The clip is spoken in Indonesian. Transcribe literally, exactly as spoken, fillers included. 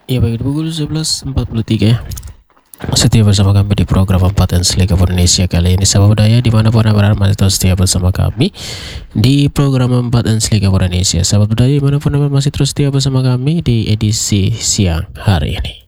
Ya baik, pukul sebelas empat puluh tiga ya. Setia bersama kami di program empat N Liga Indonesia kali ini. Sahabat budaya dimanapun Anda berada, masih terus setia bersama kami di program empat N Liga Indonesia. Sahabat budaya dimanapun Anda masih terus setia bersama kami di edisi siang hari ini.